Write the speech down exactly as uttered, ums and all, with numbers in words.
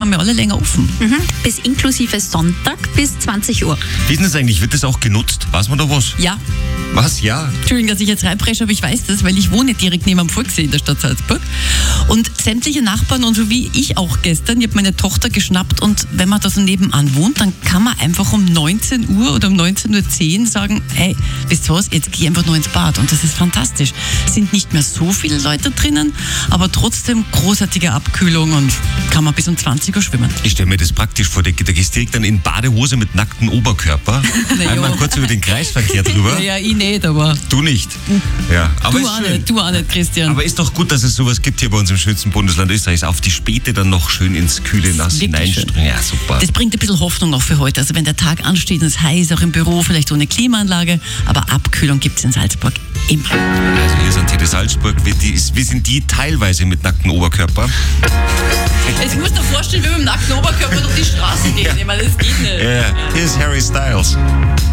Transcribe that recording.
haben ja alle länger offen. Mhm. Bis inklusive Sonntag bis zwanzig Uhr. Wie ist denn das eigentlich? Wird das auch genutzt? Weiß man da was? Ja. Was? Ja? Entschuldigung, dass ich jetzt reinpresche, aber ich weiß das, weil ich wohne direkt neben dem Volksee in der Stadt Salzburg. Und sämtliche Nachbarn und so wie ich auch gestern, ich habe meine Tochter geschnappt und wenn man da so nebenan wohnt, dann kann man einfach um neunzehn Uhr oder um neunzehn Uhr zehn sagen, hey, wisst ihr was, jetzt geh einfach nur ins Bad. Und das ist fantastisch. Es sind nicht mehr so viele Leute drinnen, aber trotzdem großartige Abkühlung und kann man bis um zwanzig Uhr schwimmen. Ich stelle mir das praktisch vor, da gehst du direkt dann in Badehose mit nacktem Oberkörper. Na Einmal jo. kurz über den Kreisverkehr drüber. Ja, ich nicht, aber Du nicht. Ja, aber du ist auch schön. nicht, du auch nicht, Christian. Aber ist doch gut, dass es sowas gibt hier bei uns im schönsten Bundesland Österreichs. Auf die Späte dann noch schön ins kühle Nass Wirklich schön. hineinstringen. Ja, super. Das bringt ein bisschen Hoffnung auch für heute. Also wenn der Tag ansteht und es heiß, auch im Büro, vielleicht ohne Klimaanlage, aber Abkühlung gibt es in Salzburg immer. Also hier sind Tele Salzburg. Wir, die, wir sind die teilweise mit nacktem Oberkörper. Jetzt musst du dir vorstellen, wie wir mit dem nackten Oberkörper durch die Straße gehen. Ich meine, das geht nicht. Ja, hier ist Harry Styles.